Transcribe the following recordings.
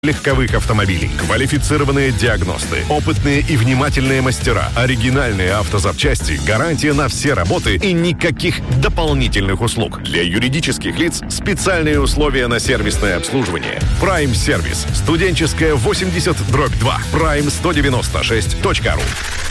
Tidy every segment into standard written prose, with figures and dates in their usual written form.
легковых автомобилей. Квалифицированные диагносты, опытные и внимательные мастера, оригинальные автозапчасти, гарантия на все работы и никаких дополнительных услуг. Для юридических лиц специальные условия на сервисное обслуживание. Prime Service. Студенческая 80/2. Prime196.ru.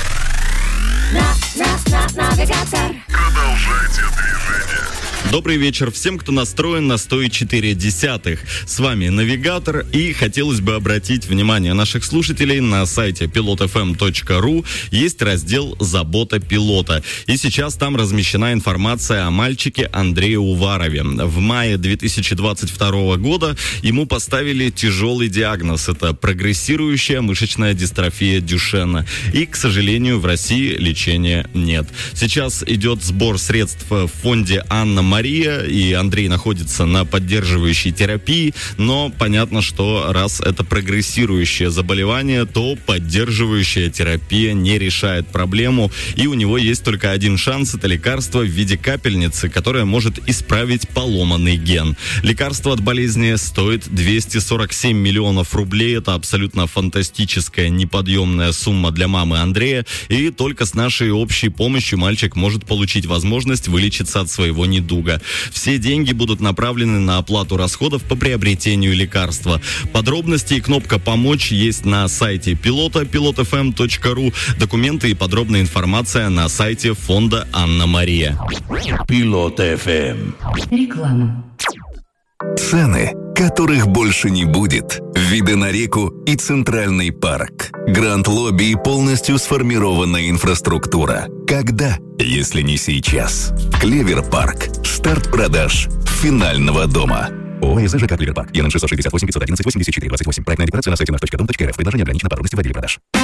Продолжайте движение. Добрый вечер всем, кто настроен на 104.10. С вами Навигатор, и хотелось бы обратить внимание наших слушателей: на сайте pilotfm.ru есть раздел «Забота пилота». И сейчас там размещена информация о мальчике Андрее Уварове. В мае 2022 года ему поставили тяжелый диагноз. Это прогрессирующая мышечная дистрофия Дюшена. И, к сожалению, в России лечения нет. Сейчас идет сбор средств в фонде «Анна Мария», и Андрей находится на поддерживающей терапии, но понятно, что раз это прогрессирующее заболевание, то поддерживающая терапия не решает проблему, и у него есть только один шанс — это лекарство в виде капельницы, которое может исправить поломанный ген. Лекарство от болезни стоит 247 миллионов рублей, это абсолютно фантастическая, неподъемная сумма для мамы Андрея, и только с нашей общей помощью мальчик может получить возможность вылечиться от своего недуга. Все деньги будут направлены на оплату расходов по приобретению лекарства. Подробности и кнопка «Помочь» есть на сайте пилота, pilotfm.ru. Документы и подробная информация на сайте фонда «Анна Мария». Пилот FM. Реклама. Цены, которых больше не будет. Виды на реку и Центральный парк. Гранд-лобби и полностью сформированная инфраструктура. Когда, если не сейчас? Клевер-парк. Старт продаж финального дома. ООО ЖК «Клевер-парк». ЕН 668 511 84 28. Проектная декларация на сайте наш.дом.рф. Предложение ограничено по трудности в отделе продаж.